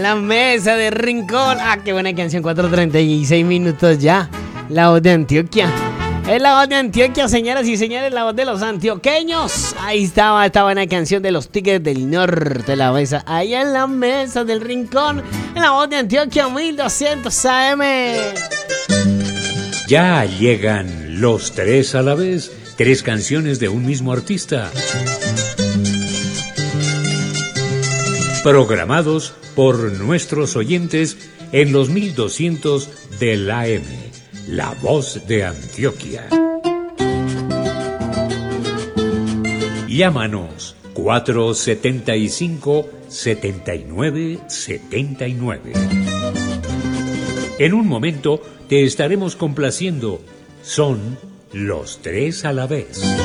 la mesa de Rincón. Ah, qué buena canción, 4:36 minutos ya. La voz de Antioquia. Es la voz de Antioquia, señoras y señores, la voz de los antioqueños. Ahí estaba esta buena canción de los Tigres del Norte, la mesa. Ahí en la mesa del Rincón, en la voz de Antioquia, 1200 AM. Ya llegan los tres a la vez, 3 canciones de un mismo artista. Programados por nuestros oyentes en los 1200 del AM. La voz de Antioquia. Llámanos 475-7979. En un momento te estaremos complaciendo. Son los tres a la vez.